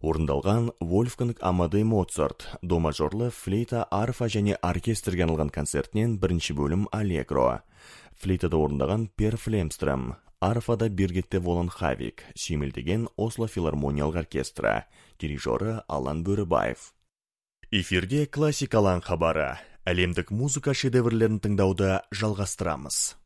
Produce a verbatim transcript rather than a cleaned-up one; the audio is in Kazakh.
Орындалған Вольфганг Амадей Моцарт, до мажорлы флейта, арфа және оркестрге арналған концертінен бірінші бөлім Аллегро. Флейтада орындаған Пер Флемстрем, арфада Биргетте Волан Хавик, сүйемелдеген Осло филармониялық оркестрі, дирижері Алан Бөрібаев. Эфирде классикалан хабары, әлемдік музыка шедеврлерін тыңдауды жалғастырамыз.